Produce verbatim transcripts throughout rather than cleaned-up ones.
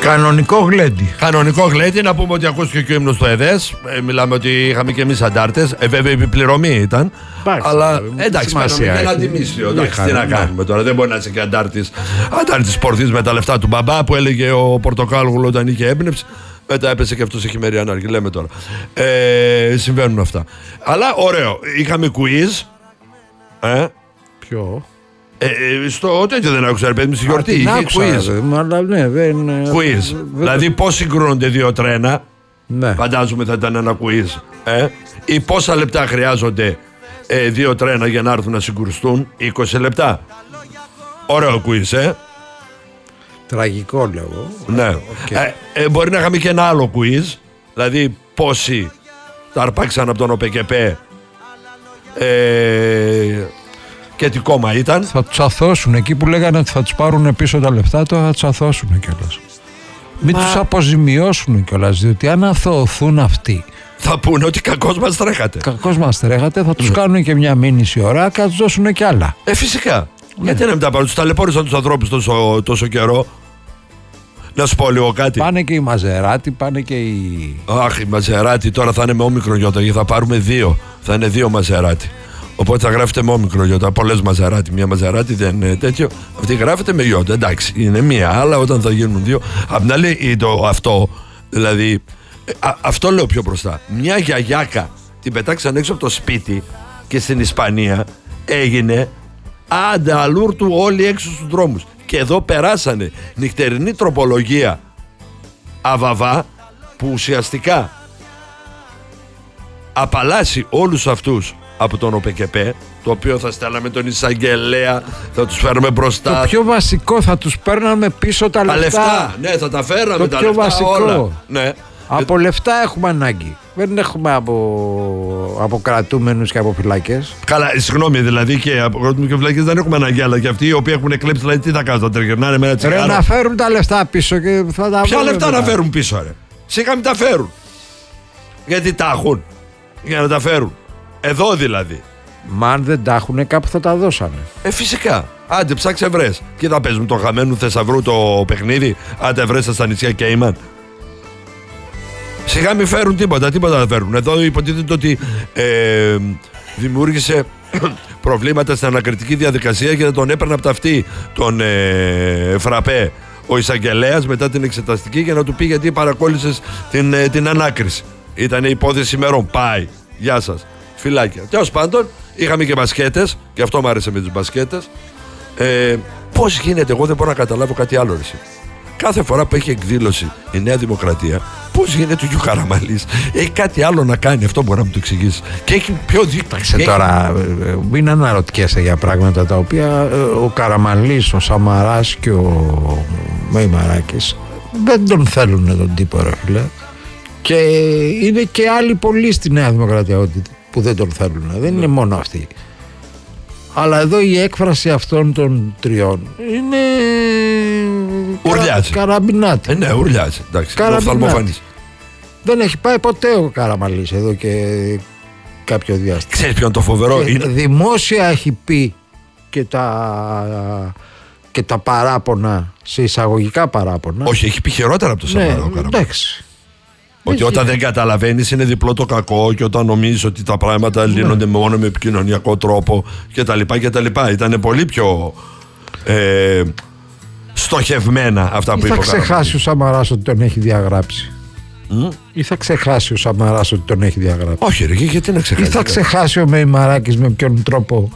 Κανονικό γλέντι. Κανονικό γλέντι, να πούμε ότι ακούστηκε και ο ύμνος του ΕΔΕΣ. Ε, μιλάμε ότι είχαμε και εμείς αντάρτες. Ε, βέβαια η επιπληρωμή ήταν. Μπάξε, αλλά εντάξει, παίρναμε και ένα έχει. αντιμίσιο. Εντάξει, Είχα, τι να ναι. κάνουμε τώρα. Δεν μπορεί να είσαι και αντάρτης. Αντάρτης σπορτής με τα λεφτά του μπαμπά που έλεγε ο Πορτοκάλογλου όταν είχε έμπνευση. Μετά έπεσε και αυτό σε χειμερή ανάργη. Λέμε τώρα. Ε, συμβαίνουν αυτά. Αλλά ωραίο. Είχαμε quiz. Ε, Ποιο? Ε, στο τέτοιο δεν άκουσα, ρε παιδί μου, στη γιορτή. Είχε quiz. Αλλά ναι, δεν. Quiz. Δηλαδή, πώς συγκρούνται δύο τρένα. Ναι. Φαντάζομαι θα ήταν ένα quiz. Ε? Ή πόσα λεπτά χρειάζονται ε, δύο τρένα για να έρθουν να συγκρουστούν. είκοσι λεπτά. Ωραίο quiz, ε. Τραγικό λέω. Ναι. Okay. Ε, ε, μπορεί να είχαμε και ένα άλλο quiz. Δηλαδή, πόσοι τα αρπάξαν από τον ΟΠΕΚΕΠΕ. Ε, και τι κόμμα ήταν. Θα τους αθώσουν εκεί που λέγανε ότι θα τους πάρουν πίσω τα λεφτά, τώρα θα τους αθώσουν κιόλας. Μην Μα... τους αποζημιώσουν κιόλας, διότι αν αθωωθούν αυτοί, θα πούνε ότι κακώς μας τρέχατε. κακώς μας τρέχατε, θα τους mm. κάνουν και μια μήνυση ώρα και θα τους δώσουν κι άλλα. Ε, φυσικά. Mm. Γιατί να μην τα πάρουν, τους ταλαιπώρησαν τους ανθρώπους τόσο, τόσο καιρό. Να σου πω λίγο κάτι. Πάνε και οι Μαζεράτη, πάνε και οι. Αχ, η Μαζεράτη τώρα θα είναι με όμικρον γιώτα, γιατί θα πάρουμε δύο. Θα είναι δύο Μαζεράτη. Οπότε θα γράφετε με όμικρον γιώτα. Πολλές Μαζεράτη. Μια Μαζεράτη δεν είναι τέτοιο. Αυτή γράφεται με γιώτα. Εντάξει, είναι μία, αλλά όταν θα γίνουν δύο. Απ' την άλλη, το, αυτό, δηλαδή. Α, αυτό λέω πιο μπροστά. Μια γιαγιάκα την πετάξαν έξω από το σπίτι και στην Ισπανία έγινε ανταλούρτου όλοι έξω στους δρόμους. Και εδώ περάσανε νυχτερινή τροπολογία αβαβά που ουσιαστικά απαλλάσσει όλους αυτούς από τον ΟΠΕΚΕΠΕ, το οποίο θα στέλναμε τον εισαγγελέα, θα τους φέρουμε μπροστά. Το πιο βασικό, θα τους παίρναμε πίσω τα λεφτά. Τα λεφτά, ναι, θα τα φέραμε το τα πιο λεφτά βασικό. όλα. Ναι. Από λεφτά έχουμε ανάγκη. Δεν έχουμε από, από κρατούμενους και από φυλακές. Καλά, συγγνώμη, δηλαδή και από κρατούμενους και φυλακές δεν έχουμε ανάγκη, αλλά και αυτοί οι οποίοι έχουν κλέψει, δηλαδή τι θα κάνουν, θα τριγυρνάνε με ένα τσιγάρο. Ρε, να φέρουν τα λεφτά πίσω και θα τα. Ποια λεφτά μετά. να φέρουν πίσω, ρε. Σιγά μην τα φέρουν. Γιατί τα έχουν για να τα φέρουν. Εδώ δηλαδή. Μα αν δεν τα έχουν, κάπου θα τα δώσανε. Ε, φυσικά. Άντε, ψάξε βρες. Και θα παίζουν το χαμένου θησαυρού το παιχνίδι. Άντε, βρες στα νησιά Κέιμαν. Σιγά μην φέρουν τίποτα, τίποτα δεν φέρουν. Εδώ υποτίθεται ότι ε, δημιούργησε προβλήματα στην ανακριτική διαδικασία και τον έπαιρνε από τα αυτή τον ε, Φραπέ ο εισαγγελέας μετά την εξεταστική για να του πει γιατί παρακόλλησες την, ε, την ανάκριση. Ήταν υπόθεση ημερών. Πάει. Γεια σας. Φυλάκια. Τέλος πάντων, είχαμε και μπασκέτες και αυτό μου άρεσε με τις μπασκέτες. Ε, πώς γίνεται, εγώ δεν μπορώ να καταλάβω κάτι άλλο. Ρε. Κάθε φορά που έχει εκδήλωση η Νέα Δημοκρατία, πώς γίνεται ο Γιου Καραμαλής έχει κάτι άλλο να κάνει, αυτό μπορεί να μου το εξηγήσει. Και έχει πιο δίκτυο. Έχει... Τώρα, μην αναρωτιέσαι για πράγματα τα οποία ο Καραμαλής, ο Σαμαράς και ο Μεϊμαράκης δεν τον θέλουν τον τύπο, ρε φίλε. Και είναι και άλλοι πολλοί στη Νέα Δημοκρατία που δεν τον θέλουν. Δεν είναι μόνο αυτοί. Αλλά εδώ η έκφραση αυτών των τριών είναι. Ουρλιάζει. Καραμπινάτη. Ε, ναι, ουρλιάζει. Εντάξει, δεν έχει πάει ποτέ ο Καραμαλής εδώ και κάποιο διάστημα. Ξέρεις ποιο είναι το φοβερό? Είναι... Δημόσια έχει πει και τα, και τα παράπονα, σε εισαγωγικά παράπονα. Όχι, έχει πει χειρότερα από το Σαμαρά, ναι, ο Καραμαλής. Εντάξει. Ότι όταν δεν καταλαβαίνεις είναι διπλό το κακό και όταν νομίζεις ότι τα πράγματα λύνονται ναι. μόνο με επικοινωνιακό τρόπο κτλ. Ήταν πολύ πιο ε, στοχευμένα αυτά που είπε ο Καραμαλής. Ή θα ξεχάσει ο Σαμαράς ότι τον έχει διαγράψει. Mm? Ή θα ξεχάσει ο Σαμαράς ότι τον έχει διαγράψει. Όχι ρε, γιατί να ξεχάσει. Ή θα ξεχάσει ο Μεϊμαράκης με ποιον τρόπο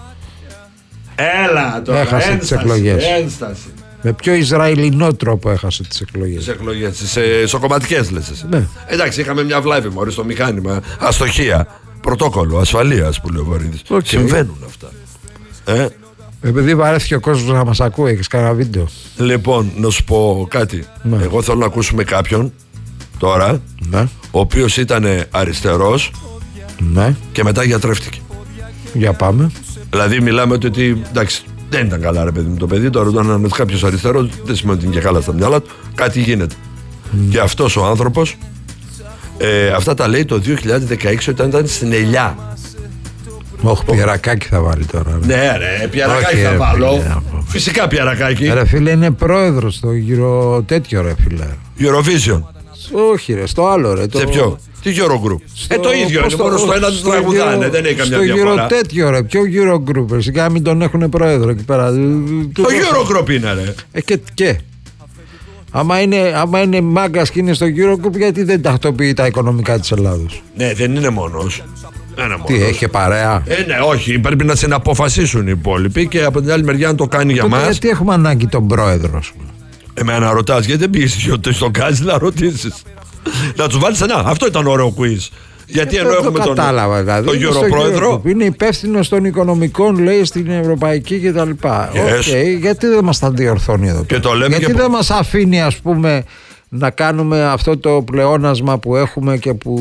Έλα τώρα, έχασε ένσταση, τις εκλογές. Ένσταση. Με ποιο Ισραηλινό τρόπο έχασε τις εκλογές. Τις εκλογές, τις εσωκομματικές λες εσύ. Ναι. Εντάξει, είχαμε μια βλάβη μόλις στο μηχάνημα. Αστοχία, πρωτόκολλο, ασφαλείας που λέει ο Βορύδης. Okay. Συμβαίνουν αυτά. Ε? Επειδή βαρέθηκε ο κόσμος να μας ακούει, έχεις κανένα βίντεο? Λοιπόν, να σου πω κάτι. Ναι. Εγώ θέλω να ακούσουμε κάποιον τώρα, ναι. ο οποίος ήταν αριστερός, ναι. και μετά γιατρεύτηκε. Για πάμε. Δηλαδή μιλάμε ότι εντάξει, δεν ήταν καλά ρε παιδί μου το παιδί. Τώρα όταν είναι κάποιος αριστερός δεν σημαίνει ότι είναι και καλά στα μυαλά του. Κάτι γίνεται. Mm. Και αυτός ο άνθρωπος ε, αυτά τα λέει το δύο χιλιάδες δεκαέξι όταν ήταν στην Ελιά. Όχι, πιερακάκι θα βάλει τώρα. Ναι, ρε, πιερακάκι θα βάλω. Φυσικά πιερακάκι. Ρε φίλε, είναι πρόεδρος στο γύρο τέτοιο, ρε φίλε. Eurovision. Όχι, ρε, στο άλλο, ρε. Σε ποιο? Τι Eurogroup? Ε, το ίδιο είναι. Μόνο στο ένα του τραγουδάνε. Δεν έχει καμιά διαφορά. Στο γύρο τέτοιο, ρε. Ποιο Eurogroup? Σιγά μην τον έχουν πρόεδρο εκεί πέρα. Το Eurogroup είναι, ρε. Ε, και. και. Άμα είναι, άμα είναι μάγκας και είναι στο Eurogroup, γιατί δεν τακτοποιεί τα οικονομικά της Ελλάδος? Ναι, δεν είναι μόνος. Ένα Τι, μόνος. έχει παρέα? Ε, ναι, όχι. Πρέπει να συναποφασίσουν οι υπόλοιποι και από την άλλη μεριά να το κάνει για Τότε μας. Γιατί έχουμε ανάγκη τον πρόεδρο, ας πούμε? Εμένα ρωτάς, γιατί δεν πήγες στον Κάζι να ρωτήσεις? Να τους βάλεις ένα. Αυτό ήταν ωραίο quiz. Γιατί ε, ενώ έχουμε τον, κατάλαβα, δηλαδή, τον Eurοπρόεδρο. Είναι υπεύθυνο των οικονομικών, λέει, στην Ευρωπαϊκή κτλ. Yes. Okay, γιατί δεν μας τα διορθώνει εδώ? Και το λέμε γιατί και... δεν μας αφήνει, ας πούμε, να κάνουμε αυτό το πλεόνασμα που έχουμε και που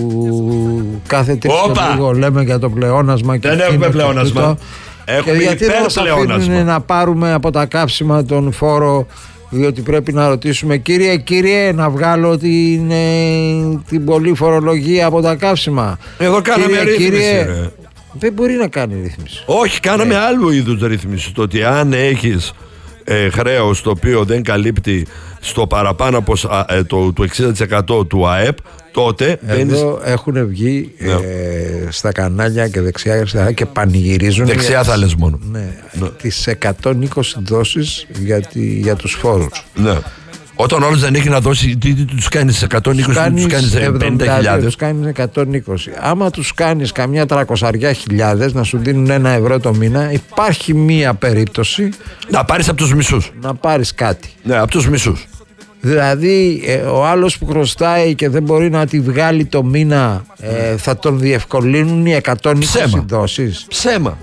κάθε τρεις και λίγο λέμε για το πλεόνασμα? Δεν έχουμε πλεόνασμα. Έχουμε και γιατί δεν μας αφήνουν να πάρουμε από τα κάψιμα τον φόρο? Διότι πρέπει να ρωτήσουμε, κύριε, κύριε, να βγάλω την, ε, την πολλή φορολογία από τα καύσιμα. Εδώ κάναμε κύριε, ρύθμιση, κύριε, ρε. Δεν μπορεί να κάνει ρύθμιση. Όχι, κάναμε yeah. άλλου είδους ρύθμιση. Το ότι αν έχεις ε, χρέος το οποίο δεν καλύπτει στο παραπάνω από ε, το, το εξήντα τοις εκατό του ΑΕΠ, τότε εδώ μπαίνεις... έχουν βγει yeah. ε, στα κανάλια και δεξιά και αριστερά και πανηγυρίζουν. Δεξιά θα λες μόνο. Ναι, ναι. Τις εκατόν είκοσι δόσεις για, τη, για τους φόρους. Ναι. Όταν όλος δεν έχει να δώσει, τι, τι τους κάνεις εκατόν είκοσι, τους κάνεις πενήντα χιλιάδες. Τους κάνεις εκατόν είκοσι. Άμα τους κάνεις καμιά τριακόσιες χιλιάδες να σου δίνουν ένα ευρώ το μήνα, υπάρχει μία περίπτωση να πάρεις από τους μισούς. Να πάρεις κάτι. Ναι, από τους μισούς. Δηλαδή ε, ο άλλος που χρωστάει και δεν μπορεί να τη βγάλει το μήνα, ε, θα τον διευκολύνουν οι εκατόν είκοσι Ψέμα. Δόσεις. Ψέμα.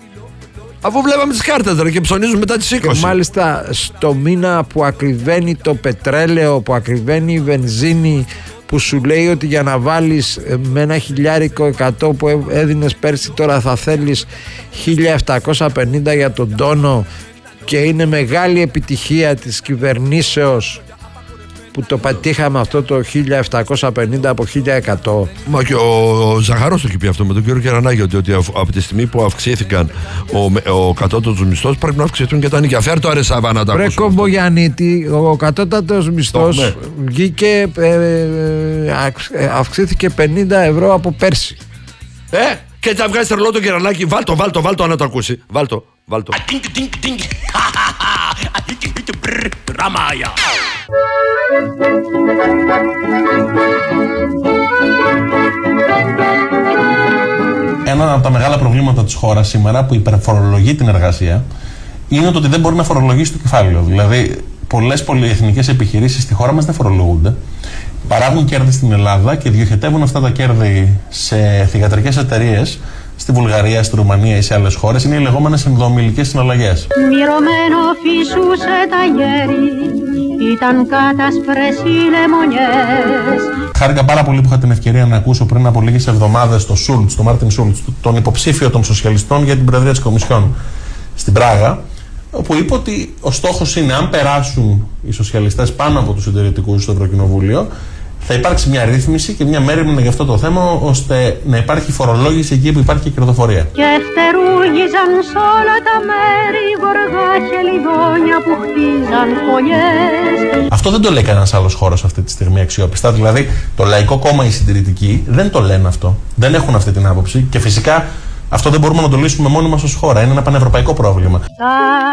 Αφού βλέπαμε τις κάρτες ρε, και ψωνίζουν μετά τις είκοσι. Και μάλιστα στο μήνα που ακριβένει το πετρέλαιο, που ακριβένει η βενζίνη, που σου λέει ότι για να βάλεις με ένα χιλιάρικο εκατό που έδινες πέρσι, τώρα θα θέλεις χίλια επτακόσια πενήντα για τον τόνο, και είναι μεγάλη επιτυχία της κυβερνήσεως που το πατήχαμε αυτό το χίλια επτακόσια πενήντα από χίλια εκατό. Μα και ο, ο Ζαχαρός το είχε πει αυτό με τον κύριο Κερανάκη, ότι, ότι από τη στιγμή που αυξήθηκαν ο, ο κατώτατος μισθός πρέπει να αυξηθούν και τα νοικιά. Φέρ το αρεσά να τα ακούσουμε. Βρε Κομπογιαννίτη, ο κατώτατος μισθός βγήκε, ε, ε, αυξήθηκε πενήντα ευρώ από πέρσι. Ε, και θα βγάζει τρελό τον Κερανάκη. Βάλτο, βάλτο, βάλτο να το ακούσει. Βάλτο, βάλτο. Ένα από τα μεγάλα προβλήματα της χώρας σήμερα που υπερφορολογεί την εργασία είναι το ότι δεν μπορεί να φορολογήσει το κεφάλαιο. Δηλαδή, πολλές πολυεθνικές επιχειρήσεις στη χώρα μας δεν φορολογούνται. Παράγουν κέρδη στην Ελλάδα και διοχετεύουν αυτά τα κέρδη σε θυγατρικές εταιρείες στη Βουλγαρία, στη Ρουμανία ή σε άλλες χώρες. Είναι οι λεγόμενες ενδοομιλικές συναλλαγές. Μυρωμένο φυσούσε τα γέρι, ήταν κάτασπρες οι λεμονιές. Χάρηκα πάρα πολύ που είχα την ευκαιρία να ακούσω πριν από λίγες εβδομάδες τον Σούλτς, τον Μάρτιν Σούλτς, τον υποψήφιο των σοσιαλιστών για την Προεδρία της Κομισιόν στην Πράγα, όπου είπε ότι ο στόχος είναι, αν περάσουν οι σοσιαλιστές πάνω από τους συντηρητικούς στο Ευρωκοινοβούλιο, θα υπάρξει μια ρύθμιση και μια μέρημνα για αυτό το θέμα, ώστε να υπάρχει φορολόγηση εκεί που υπάρχει κερδοφορία. Και φτερούγιζαν σ' όλα τα μέρη γοργά χελιδόνια που χτίζαν φωλιές. Αυτό δεν το λέει κανένας άλλος χώρος αυτή τη στιγμή αξιόπιστα. Δηλαδή, το Λαϊκό Κόμμα, οι συντηρητικοί δεν το λένε αυτό. Δεν έχουν αυτή την άποψη και φυσικά αυτό δεν μπορούμε να το λύσουμε μόνοι μας ως χώρα. Είναι ένα πανευρωπαϊκό πρόβλημα.